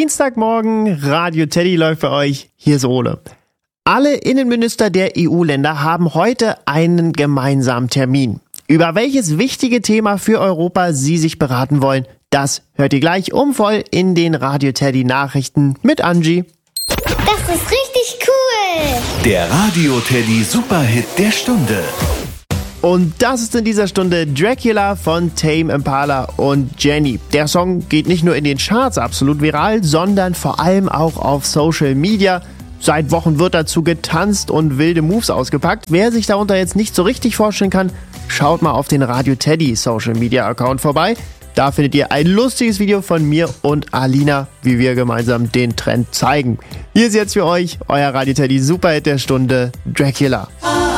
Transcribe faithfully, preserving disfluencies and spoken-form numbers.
Dienstagmorgen, Radio Teddy läuft für euch. Hier ist Ole. Alle Innenminister der E U-Länder haben heute einen gemeinsamen Termin. Über welches wichtige Thema für Europa sie sich beraten wollen, das hört ihr gleich um voll in den Radio Teddy Nachrichten mit Angie. Das ist richtig cool! Der Radio Teddy Superhit der Stunde. Und das ist in dieser Stunde Dracula von Tame Impala und Jenny. Der Song geht nicht nur in den Charts absolut viral, sondern vor allem auch auf Social Media. Seit Wochen wird dazu getanzt und wilde Moves ausgepackt. Wer sich darunter jetzt nicht so richtig vorstellen kann, schaut mal auf den Radio Teddy Social Media Account vorbei. Da findet ihr ein lustiges Video von mir und Alina, wie wir gemeinsam den Trend zeigen. Hier ist jetzt für euch euer Radio Teddy Superhit der Stunde, Dracula.